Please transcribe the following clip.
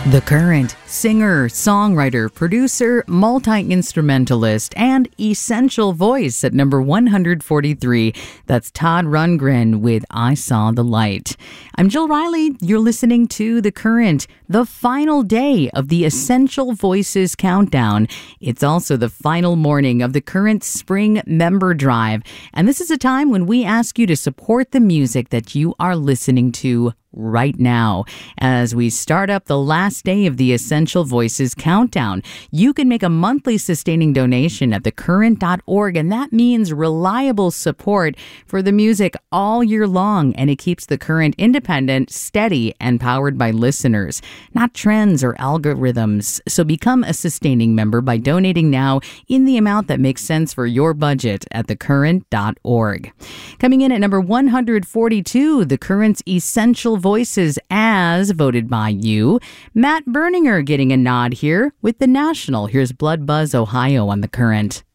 The Current, singer, songwriter, producer, multi-instrumentalist, and essential voice at number 143. That's Todd Rundgren with I Saw the Light. I'm Jill Riley. You're listening to The Current, the final day of the Essential Voices Countdown. It's also the final morning of the Current Spring Member Drive. And this is a time when we ask you to support the music that you are listening to right now. As we start up the last day of the Essential Voices Countdown, you can make a monthly sustaining donation at thecurrent.org, and that means reliable support for the music all year long, and it keeps the Current independent, steady, and powered by listeners, not trends or algorithms. So become a sustaining member by donating now in the amount that makes sense for your budget at thecurrent.org. Coming in at number 142, the Current's Essential Voices as voted by you. Matt Berninger getting a nod here with The National. Here's Blood Buzz Ohio on The Current.